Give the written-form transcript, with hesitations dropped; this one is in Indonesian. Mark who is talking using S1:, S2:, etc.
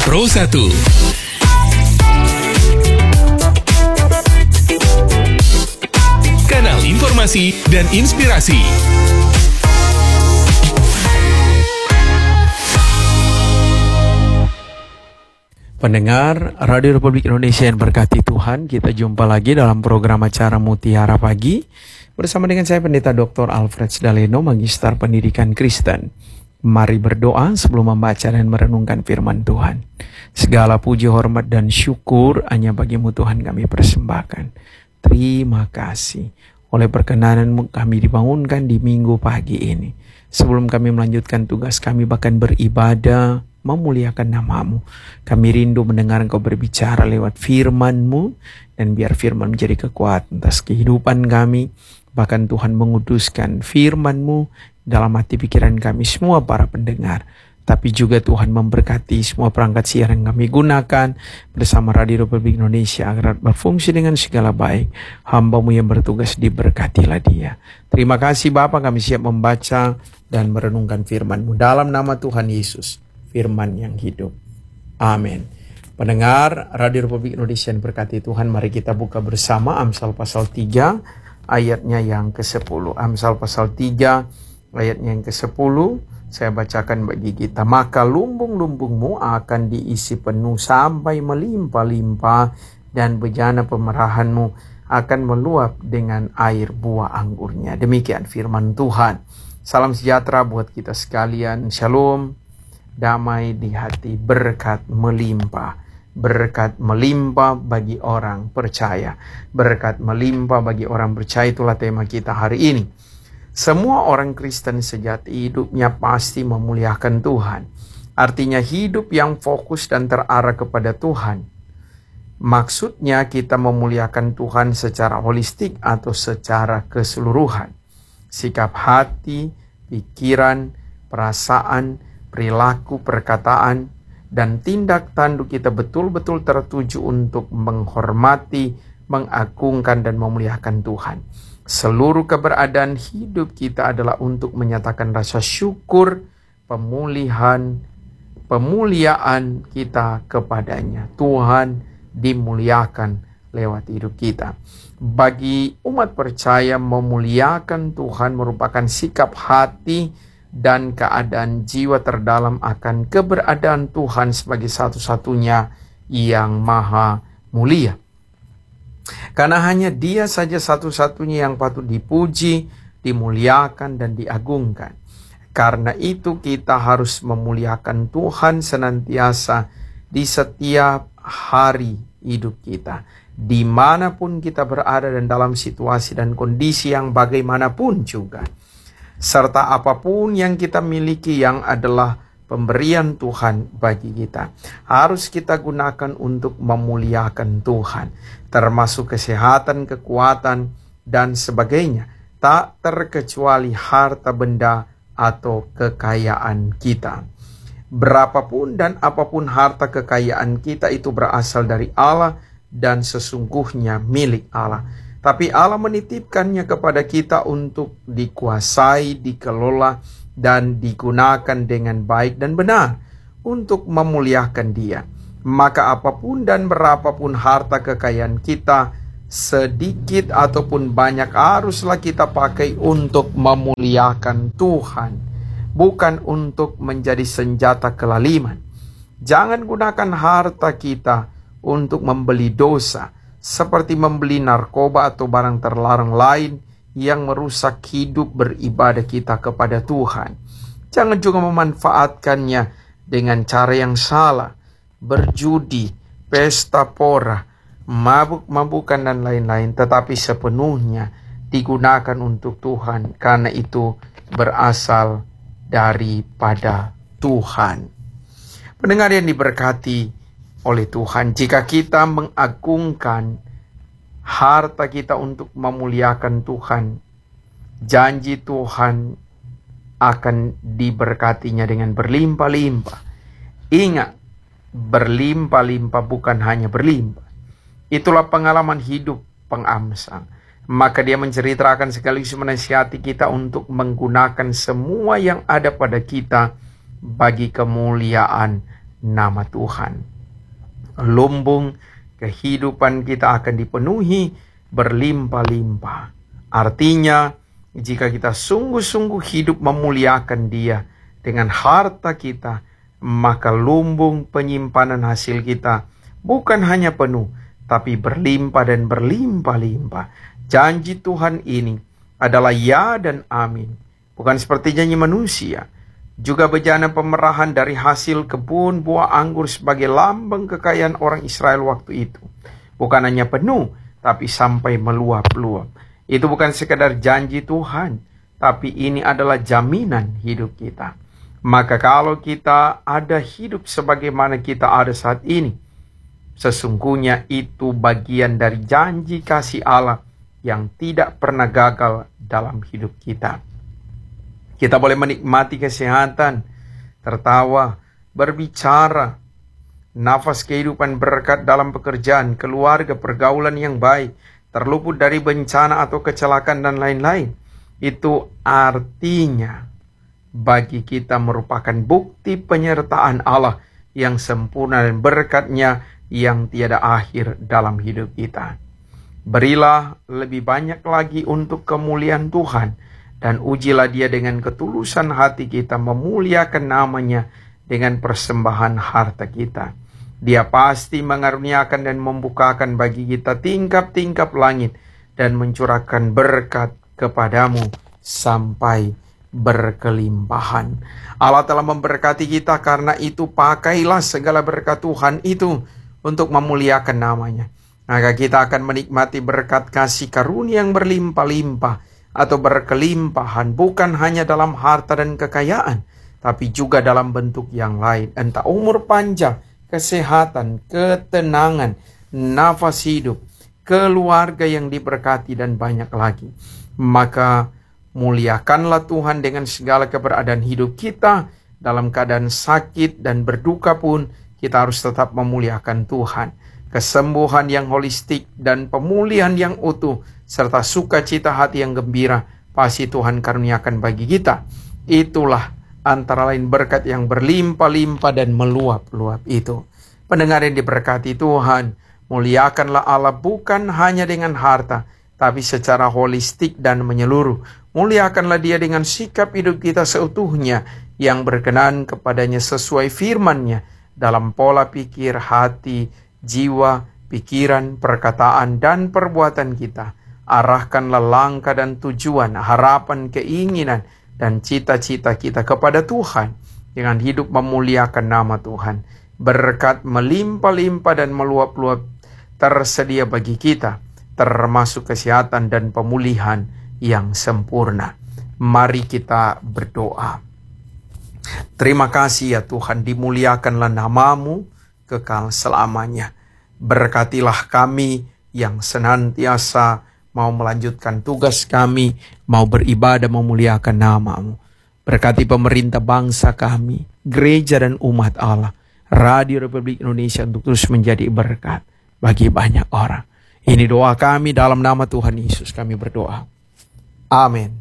S1: Pro 1. Kanal informasi dan inspirasi.
S2: Pendengar Radio Republik Indonesia yang berkati Tuhan, kita jumpa lagi dalam program acara Mutiara Pagi bersama dengan saya Pendeta Dr. Alfred Daleno, Magister Pendidikan Kristen. Mari berdoa sebelum membaca dan merenungkan firman Tuhan. Segala puji, hormat, dan syukur hanya bagimu Tuhan kami persembahkan. Terima kasih oleh perkenanan-Mu kami dibangunkan di minggu pagi ini. Sebelum kami melanjutkan tugas kami bahkan beribadah, memuliakan nama-Mu. Kami rindu mendengar Engkau berbicara lewat firman-Mu, dan biar firman menjadi kekuatan atas kehidupan kami. Bahkan Tuhan menguduskan firman-Mu dalam hati pikiran kami semua para pendengar. Tapi juga Tuhan memberkati semua perangkat siaran yang kami gunakan bersama Radio Republik Indonesia agar berfungsi dengan segala baik. Hamba-Mu yang bertugas diberkatilah dia. Terima kasih Bapa, kami siap membaca dan merenungkan firman-Mu dalam nama Tuhan Yesus, firman yang hidup. Amin. Pendengar Radio Republik Indonesia yang berkati Tuhan, mari kita buka bersama Amsal pasal 3 ayatnya yang ke-10. Amsal pasal 3 ayatnya yang ke-10 saya bacakan bagi kita. Maka lumbung-lumbungmu akan diisi penuh sampai melimpah-limpah, dan bejana pemerahanmu akan meluap dengan air buah anggurnya. Demikian firman Tuhan. Salam sejahtera buat kita sekalian. Shalom, damai di hati, berkat melimpah. Berkat melimpah bagi orang percaya. Berkat melimpah bagi orang percaya, itulah tema kita hari ini. Semua orang Kristen sejati hidupnya pasti memuliakan Tuhan. Artinya hidup yang fokus dan terarah kepada Tuhan. Maksudnya kita memuliakan Tuhan secara holistik atau secara keseluruhan. Sikap hati, pikiran, perasaan, perilaku, perkataan, dan tindak tanduk kita betul-betul tertuju untuk menghormati, mengagungkan, dan memuliakan Tuhan. Seluruh keberadaan hidup kita adalah untuk menyatakan rasa syukur, pemuliaan kita kepadanya. Tuhan dimuliakan lewat hidup kita. Bagi umat percaya, memuliakan Tuhan merupakan sikap hati dan keadaan jiwa terdalam akan keberadaan Tuhan sebagai satu-satunya yang maha mulia. Karena hanya Dia saja satu-satunya yang patut dipuji, dimuliakan, dan diagungkan. Karena itu kita harus memuliakan Tuhan senantiasa di setiap hari hidup kita. Dimanapun kita berada dan dalam situasi dan kondisi yang bagaimanapun juga. Serta apapun yang kita miliki yang adalah pemberian Tuhan bagi kita, harus kita gunakan untuk memuliakan Tuhan, termasuk kesehatan, kekuatan, dan sebagainya, tak terkecuali harta benda atau kekayaan kita. Berapapun dan apapun harta kekayaan kita itu berasal dari Allah dan sesungguhnya milik Allah. Tapi Allah menitipkannya kepada kita untuk dikuasai, dikelola, dan digunakan dengan baik dan benar untuk memuliakan Dia. Maka apapun dan berapapun harta kekayaan kita, sedikit ataupun banyak, haruslah kita pakai untuk memuliakan Tuhan, bukan untuk menjadi senjata kelaliman. Jangan gunakan harta kita untuk membeli dosa, seperti membeli narkoba atau barang terlarang lain yang merusak hidup beribadah kita kepada Tuhan. Jangan juga memanfaatkannya dengan cara yang salah, berjudi, pesta pora, mabuk-mabukan, dan lain-lain, tetapi sepenuhnya digunakan untuk Tuhan, karena itu berasal daripada Tuhan. Pendengar yang diberkati oleh Tuhan, jika kita mengagungkan harta kita untuk memuliakan Tuhan, janji Tuhan akan diberkatinya dengan berlimpah-limpah. Ingat, berlimpah-limpah bukan hanya berlimpah. Itulah pengalaman hidup pengamsang. Maka dia menceritakan sekaligus menasihati kita untuk menggunakan semua yang ada pada kita bagi kemuliaan nama Tuhan. Lumbung kehidupan kita akan dipenuhi berlimpah-limpah. Artinya, jika kita sungguh-sungguh hidup memuliakan Dia dengan harta kita, maka lumbung penyimpanan hasil kita bukan hanya penuh, tapi berlimpah dan berlimpah-limpah. Janji Tuhan ini adalah ya dan amin. Bukan seperti janji manusia. Juga bejana pemerahan dari hasil kebun buah anggur sebagai lambang kekayaan orang Israel waktu itu. Bukan hanya penuh, tapi sampai meluap-luap. Itu bukan sekadar janji Tuhan, tapi ini adalah jaminan hidup kita. Maka kalau kita ada hidup sebagaimana kita ada saat ini, sesungguhnya itu bagian dari janji kasih Allah yang tidak pernah gagal dalam hidup kita. Kita boleh menikmati kesehatan, tertawa, berbicara, nafas kehidupan berkat dalam pekerjaan, keluarga, pergaulan yang baik, terluput dari bencana atau kecelakaan dan lain-lain. Itu artinya bagi kita merupakan bukti penyertaan Allah yang sempurna dan berkat-Nya yang tiada akhir dalam hidup kita. Berilah lebih banyak lagi untuk kemuliaan Tuhan, dan ujilah Dia dengan ketulusan hati kita, memuliakan nama-Nya dengan persembahan harta kita. Dia pasti mengaruniakan dan membukakan bagi kita tingkap-tingkap langit dan mencurahkan berkat kepadamu sampai berkelimpahan. Allah telah memberkati kita, karena itu pakailah segala berkat Tuhan itu untuk memuliakan nama-Nya. Maka kita akan menikmati berkat kasih karunia yang berlimpah-limpah atau berkelimpahan, bukan hanya dalam harta dan kekayaan, tapi juga dalam bentuk yang lain. Entah umur panjang, kesehatan, ketenangan, nafas hidup, keluarga yang diberkati, dan banyak lagi. Maka muliakanlah Tuhan dengan segala keberadaan hidup kita. Dalam keadaan sakit dan berduka pun kita harus tetap memuliakan Tuhan. Kesembuhan yang holistik dan pemulihan yang utuh, serta sukacita hati yang gembira, pasti Tuhan karuniakan bagi kita. Itulah antara lain berkat yang berlimpah-limpah dan meluap-luap itu. Pendengar yang diberkati Tuhan, muliakanlah Allah bukan hanya dengan harta, tapi secara holistik dan menyeluruh. Muliakanlah Dia dengan sikap hidup kita seutuhnya, yang berkenan kepadanya sesuai firman-Nya, dalam pola pikir, hati, jiwa, pikiran, perkataan, dan perbuatan kita. Arahkanlah langkah dan tujuan, harapan, keinginan, dan cita-cita kita kepada Tuhan dengan hidup memuliakan nama Tuhan. Berkat melimpah-limpah dan meluap-luap tersedia bagi kita, termasuk kesehatan dan pemulihan yang sempurna. Mari kita berdoa. Terima kasih ya Tuhan, dimuliakanlah nama-Mu kekal selamanya. Berkatilah kami yang senantiasa mau melanjutkan tugas kami, mau beribadah memuliakan nama-Mu. Berkati pemerintah bangsa kami, gereja dan umat Allah, Radio Republik Indonesia, untuk terus menjadi berkat bagi banyak orang. Ini doa kami dalam nama Tuhan Yesus kami berdoa. Amin.